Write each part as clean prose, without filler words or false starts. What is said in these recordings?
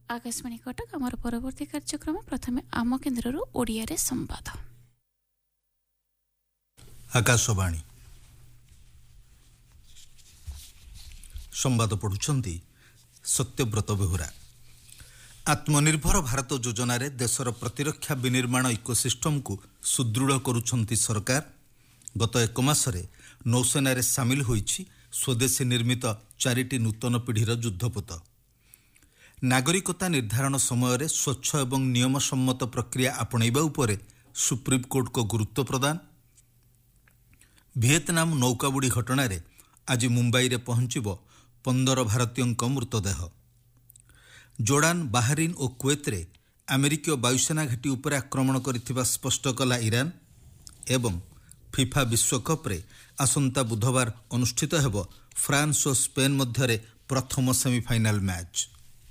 आकाशवाणी कटक आमर परवर्ती कार्यक्रम प्रथमे आम केन्द्र ओडिया संवाद। आकाशवाणी संवाद पढ़ुछंती सत्यव्रत बेहुरा। आत्मनिर्भर भारत योजन देशर प्रतिरक्षा विनिर्माण इकोसिस्टम को सुदृढ़ करुछंती सरकार। गत एक मासरे नौसेना सामिल होईछि स्वदेशी निर्मित 4टी नूतन पीढ़ीर युद्धपोत। नागरिकता निर्धारण समय स्वच्छ एवं नियम सम्मत प्रक्रिया आपणैबा उपरे सुप्रीमकोर्ट को गुरुत्व प्रदान। वियतनाम नौकाबुड़ी घटना आज मुंबई रे पहुंचब 15 भारतीयों मृतदेह। जोर्डान, बाहरीन और कुवेत रे अमेरिकीय वायुसेना घाटी उपर आक्रमण करिथिबा स्पष्ट कला ईरान। एवं फिफा विश्वकप रे आसंता बुधवार अनुष्ठित हेब फ्रांस और स्पेन मध्य प्रथम सेमिफाइनाल मैच।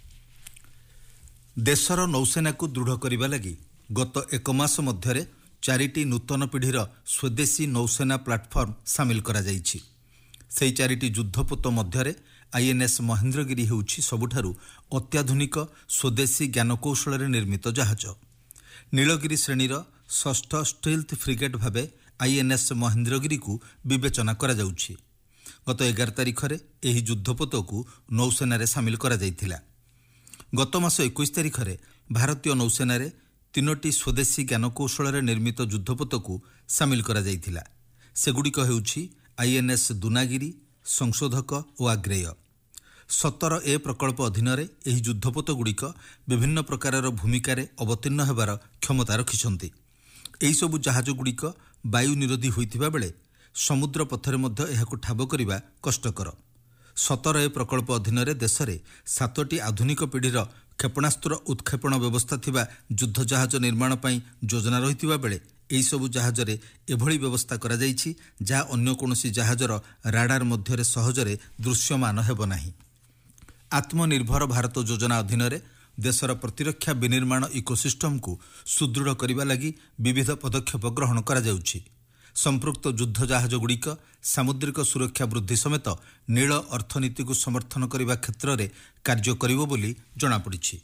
देशर नौसेना को दृढ़ करने लगी गत एक मास मध्य 4टी नूतन पीढ़ीर स्वदेशी नौसेना प्लाटफर्म सामिल करा जाइछि। सेही 4टी युद्धपोत मध्य आईएनएस महेंद्रगिरी हेउछि सबुठारु अत्याधुनिक स्वदेशी ज्ञानकौशल निर्मित जहाज। नीलगिरी श्रेणीर 6ठ स्टील्थ फ्रिगेट भावे आईएनएस महेंद्रगिरी को विवेचना करा जाउछि। गत 11 तारिख रे एही युद्धपोत को नौसेना सामिल करा जाइथिला। गत मास 21 तारिख रे भारतीय नौसेना 3टी स्वदेशी ज्ञानकौशल निर्मित युद्धपोत को सामिल करा जाइथिला। सेगुड़िक हेउछि आईएनएस दुनागिरी, संशोधक और आग्रेय। 17A प्रकल्प अधीन एही युद्धपोत गुड़िक विभिन्न प्रकार भूमिकार अवतीर्ण हेबार क्षमता रखिछन्ति। एही सबु जहाज गुड़िक वायु निरोधी होइथिबा बेले समुद्र पथरे मध्य एहाकु ठाब करिबा कष्टकर। 17A प्रकल्प अधीन देश में 7टी आधुनिक पीढ़ीर क्षेपणास्त्र उत्क्षेपण व्यवस्था थिबा युद्ध जहाज निर्माण पई योजना रहिथिबा बेले एही सबु जहाज रे एभली व्यवस्था करा जाइछि जहा अन्य कोनोसी जहाजर राडार मध्यरे सहजरे दृश्यमान हेब नाही। आत्मनिर्भर भारत योजना अधीन देशर प्रतिरक्षा विनिर्माण इकोसिस्टम को सुदृढ़ करने लगी विविध पदक्षेप ग्रहण करा जाउछि। संपृक्त युद्ध जहाज गुड़िक सामुद्रिक सुरक्षा वृद्धि समेत नील अर्थनीति को समर्थन करने क्षेत्र में कार्य करिवो बोली जଣାपड़िछि।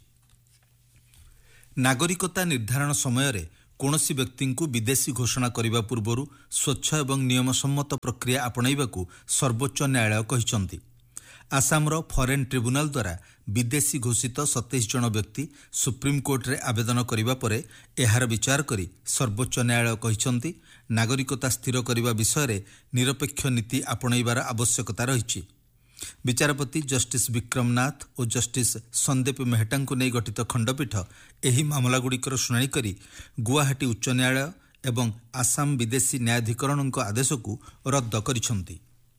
नागरिकता निर्धारण समय कौनसी व्यक्ति को विदेशी घोषणा करने पूर्व स्वच्छ एवं नियमसम्मत प्रक्रिया आपणाइबाकू सर्वोच्च न्यायालय कहिछन्ति। आसामर फरेन ट्रिब्यूनाल द्वारा विदेशी घोषित 27 जन व्यक्ति सुप्रीमकोर्ट रे आवेदन करिबा परे एहार विचार करी सर्वोच्च न्यायालय कहिछन्ति नागरिकता स्थिर करिबा विषय निरपेक्ष नीति आपणाइबार आवश्यकता रहिछि। विचारपति जस्टिस विक्रम नाथ और जस्टिस संदीप मेहटा को नहीं गठित खंडपीठ एही मामलागुड़िकर शुणाणी करी गुवाहाटी उच्च न्यायालय एवं आसाम विदेशी न्यायाधिकरण आदेश को रद्द करिछन्ति।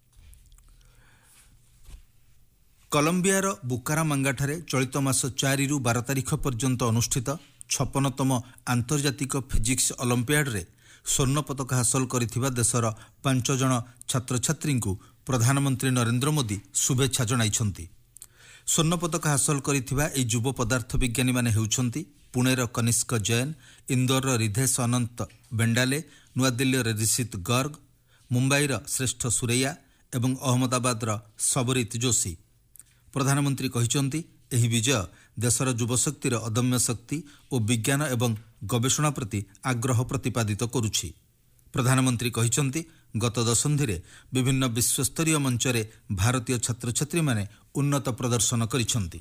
कोलंबियार बुकारामांगाठारे चलित मास 4 ରୁ 12 तारिख पर्यंत अनुष्ठित 56तम आंतर्जातिक फिजिक्स ओलंपियाड रे स्वर्ण पदक हासिल करिथिबा देशर 5 जन छात्र छात्री को प्रधानमंत्री नरेंद्र मोदी शुभेच्छा जणाइछन्ति। स्वर्ण पदक हासिल करिथिबा ए युव पदार्थ विज्ञानी माने हेउछन्ति पुणेर कनिष्क जैन, इंदौर रिधेश अनंत बेंडाले, नुआदिल्लीर ऋषित गर्ग, मुंबईर श्रेष्ठ सुरैया एवं अहमदाबादर सबरीत जोशी। प्रधानमंत्री कहिछन्ति एही विजय देशर युवशक्तिर अदम्य शक्ति और विज्ञान एवं गवेषणा प्रति आग्रह प्रतिपादित करुछि। प्रधानमंत्री कहिछन्ति गत दशंधि विभिन्न विश्वस्तरीय मंचरे भारतीय छात्र छात्री माने उन्नत प्रदर्शन करिछन्ति।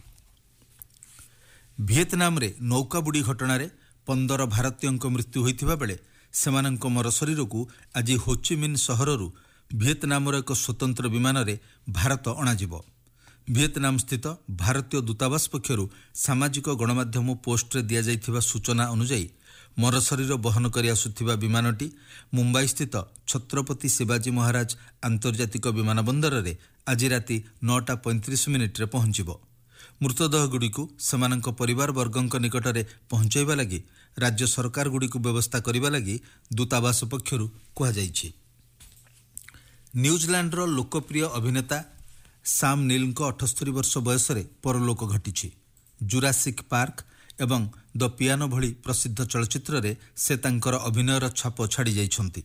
वियतनाम रे नौकाबुड़ी घटना 15 भारतीयों मृत्यु होइथिबा बेले सेमानंक मर शरीर को आज होचिमिन सहररू वियतनामर एक स्वतंत्र विमान रे भारत अणाजिब। वियतनाम स्थित भारतीय दूतावास पक्षरु सामाजिक गणमाध्यम पोस्ट रे दिया जाइथिबा सूचना अनुसार मर शरीर बहन करि आसुथिबा विमानटी मुंबई स्थित छत्रपति शिवाजी महाराज आंतर्जातिक विमानबंदर रे आज राति 9:35 रे पहुंचिब। मृतदेह गुड़िक सेमानंक परिवार वर्गंक निकटरे पहुंचाइबा लगी राज्य सरकार गुड़िक व्यवस्था करिबा लगी दूतावास पक्षरु कहा जाइछि। न्यूजीलैंडर लोकप्रिय अभिनेता साम नील 78 वर्ष बयस परलोक घटी। जुरासिक पार्क एवं द पियानो भली प्रसिद्ध चलचित्र रे से तांकर अभिनयर छाप छाड़ी जाइछन्ति।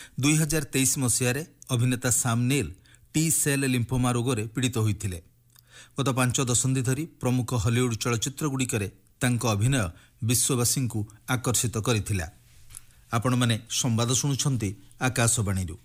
2023 मसीह अभिनेता साम नील टी सेल लिम्फोमा रोग पीड़ित होइथिले। ଗତ 5 ଦଶନ୍ଧି ଧରି ପ୍ରମୁଖ ହଲିଉଡ୍ ଚଳଚ୍ଚିତ୍ରଗୁଡ଼ିକରେ ତାଙ୍କ ଅଭିନୟ ବିଶ୍ୱବାସୀଙ୍କୁ ଆକର୍ଷିତ କରିଥିଲା। ଆପଣମାନେ ସମ୍ବାଦ ଶୁଣୁଛନ୍ତି ଆକାଶବାଣୀରୁ।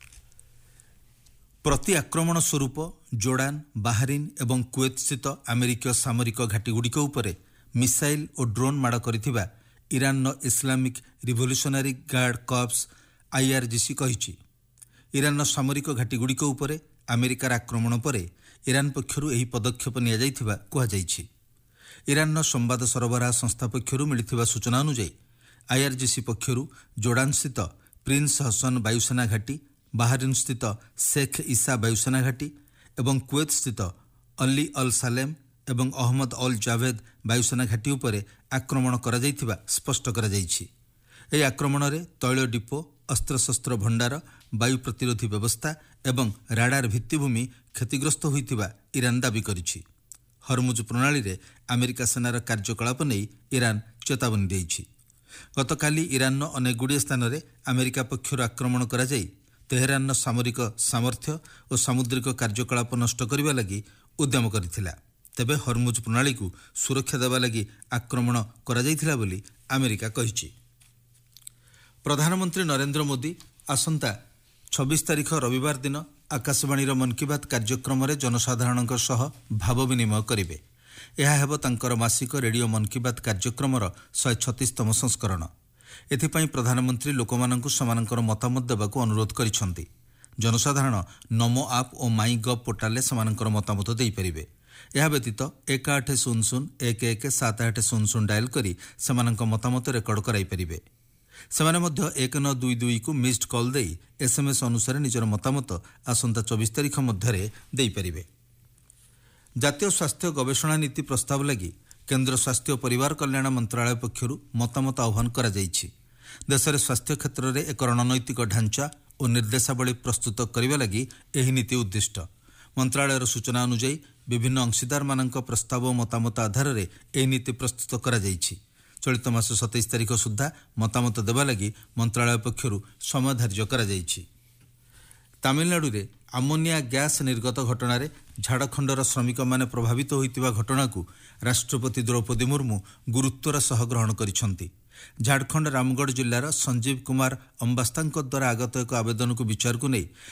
ପ୍ରତି ଆକ୍ରମଣ ସ୍ୱରୂପ ଜୋର୍ଡାନ, ବାହାରିନ୍ ଏବଂ କୁଏତ୍ ସ୍ଥିତ ଆମେରିକୀୟ ସାମରିକ ଘାଟିଗୁଡ଼ିକ ଉପରେ ମିସାଇଲ୍ ଓ ଡ୍ରୋନ୍ ମାଡ଼ କରିଥିବା ଇରାନର Islamic revolutionary guard corps IRGC କହିଛି। ଇରାନର ସାମରିକ ଘାଟିଗୁଡ଼ିକ ଉପରେ ଆମେରିକାର ଆକ୍ରମଣ ପରେ ଇରାନ ପକ୍ଷରୁ ଏହି ପଦକ୍ଷେପ ନିଆଯାଇଥିବା କୁହାଯାଇଛି। ଇରାନର ସମ୍ବାଦ ସରବରାହ ସଂସ୍ଥା ପକ୍ଷରୁ ମିଳିଥିବା ସୂଚନା ଅନୁଯାୟୀ IRGC ପକ୍ଷରୁ ଜୋର୍ଡାନ ସ୍ଥିତ ପ୍ରିନ୍ସ ହସନ ବାୟୁସେନା ଘାଟି, ବାହାରିନ୍ ସ୍ଥିତ ଶେଖ୍ ଇସା ବାୟୁସେନା ଘାଟି ଏବଂ କୁଏତ୍ ସ୍ଥିତ ଅଲି ଅଲ୍ ସାଲେମ୍ ଏବଂ ଅହମ୍ମଦ ଅଲ୍ ଜାଭେଦ ବାୟୁସେନା ଘାଟି ଉପରେ ଆକ୍ରମଣ କରାଯାଇଥିବା ସ୍ପଷ୍ଟ କରାଯାଇଛି। ଏହି ଆକ୍ରମଣରେ ତୈଳ ଡିପୋ, ଅସ୍ତ୍ରଶସ୍ତ୍ର ଭଣ୍ଡାର, ବାୟୁ ପ୍ରତିରୋଧୀ ବ୍ୟବସ୍ଥା ଏବଂ ରାଡାର ଭିତ୍ତିଭୂମି କ୍ଷତିଗ୍ରସ୍ତ ହୋଇଥିବା ଇରାନ ଦାବି କରିଛି। ହରମୁଜ ପ୍ରଣାଳୀରେ ଆମେରିକା ସେନାର କାର୍ଯ୍ୟକଳାପ ନେଇ ଇରାନ ଚେତାବନୀ ଦେଇଛି। ଗତକାଲି ଇରାନର ଅନେକଗୁଡ଼ିଏ ସ୍ଥାନରେ ଆମେରିକା ପକ୍ଷରୁ ଆକ୍ରମଣ କରାଯାଇ ତେହେରାନର ସାମରିକ ସାମର୍ଥ୍ୟ ଓ ସାମୁଦ୍ରିକ କାର୍ଯ୍ୟକଳାପ ନଷ୍ଟ କରିବା ଲାଗି ଉଦ୍ୟମ କରିଥିଲା। ତେବେ ହରମୁଜ ପ୍ରଣାଳୀକୁ ସୁରକ୍ଷା ଦେବା ଲାଗି ଆକ୍ରମଣ କରାଯାଇଥିଲା ବୋଲି ଆମେରିକା କହିଛି। ପ୍ରଧାନମନ୍ତ୍ରୀ ନରେନ୍ଦ୍ର ମୋଦି ଆସନ୍ତା 26 ତାରିଖ ରବିବାର ଦିନ ଆକାଶବାଣୀର ମନ୍ କି ବାତ୍ କାର୍ଯ୍ୟକ୍ରମରେ ଜନସାଧାରଣଙ୍କ ସହ ଭାବ ବିନିମୟ କରିବେ। ଏହା ହେବ ତାଙ୍କର ମାସିକ ରେଡିଓ ମନ୍ କି ବାତ୍ କାର୍ଯ୍ୟକ୍ରମର 136ତମ ସଂସ୍କରଣ। ଏଥିପାଇଁ ପ୍ରଧାନମନ୍ତ୍ରୀ ଲୋକମାନଙ୍କୁ ସେମାନଙ୍କର ମତାମତ ଦେବାକୁ ଅନୁରୋଧ କରିଛନ୍ତି। ଜନସାଧାରଣ ନମୋ ଆପ୍ ଓ ମାଇ ଗଭ୍ ପୋର୍ଟାଲରେ ସେମାନଙ୍କର ମତାମତ ଦେଇପାରିବେ। ଏହା ବ୍ୟତୀତ 1800-11-7800 ଡାଏଲ୍ କରି ସେମାନଙ୍କ ମତାମତ ରେକର୍ଡ କରାଇପାରିବେ। ସେମାନେ ମଧ୍ୟ 1922କୁ ମିସ୍ଡ କଲ୍ ଦେଇ SMS ଅନୁସାରେ ନିଜର ମତାମତ ଆସନ୍ତା 24 ତାରିଖ ମଧ୍ୟରେ ଦେଇପାରିବେ। ଜାତୀୟ ସ୍ୱାସ୍ଥ୍ୟ ଗବେଷଣା ନୀତି ପ୍ରସ୍ତାବ ଲାଗି କେନ୍ଦ୍ର ସ୍ୱାସ୍ଥ୍ୟ ଓ ପରିବାର କଲ୍ୟାଣ ମନ୍ତ୍ରଣାଳୟ ପକ୍ଷରୁ ମତାମତ ଆହ୍ୱାନ କରାଯାଇଛି। ଦେଶରେ ସ୍ୱାସ୍ଥ୍ୟ କ୍ଷେତ୍ରରେ ଏକ ରଣନୈତିକ ଢାଞ୍ଚା ଓ ନିର୍ଦ୍ଦେଶାବଳୀ ପ୍ରସ୍ତୁତ କରିବା ଲାଗି ଏହି ନୀତି ଉଦ୍ଦିଷ୍ଟ। ମନ୍ତ୍ରଣାଳୟର ସୂଚନା ଅନୁଯାୟୀ ବିଭିନ୍ନ ଅଂଶୀଦାରମାନଙ୍କ ପ୍ରସ୍ତାବ ଓ ମତାମତ ଆଧାରରେ ଏହି ନୀତି ପ୍ରସ୍ତୁତ କରାଯାଇଛି। ଚଳିତ ମାସ 27 ତାରିଖ ସୁଦ୍ଧା ମତାମତ ଦେବା ଲାଗି ମନ୍ତ୍ରଣାଳୟ ପକ୍ଷରୁ ସମୟ ଧାର୍ଯ୍ୟ କରାଯାଇଛି। ତାମିଲନାଡୁରେ ଆମୋନିଆ ଗ୍ୟାସ୍ ନିର୍ଗତ ଘଟଣାରେ ଝାଡ଼ଖଣ୍ଡର ଶ୍ରମିକମାନେ ପ୍ରଭାବିତ ହୋଇଥିବା ଘଟଣାକୁ ରାଷ୍ଟ୍ରପତି ଦ୍ରୌପଦୀ ମୁର୍ମୁ ଗୁରୁତ୍ୱର ସହ ଗ୍ରହଣ କରିଛନ୍ତି। ଝାଡ଼ଖଣ୍ଡ ରାମଗଡ଼ ଜିଲ୍ଲାର ସଞ୍ଜୀବ କୁମାର ଅମ୍ବାସ୍ତାଙ୍କ ଦ୍ୱାରା ଆଗତ ଏକ ଆବେଦନକୁ ବିଚାରକୁ ନେଇ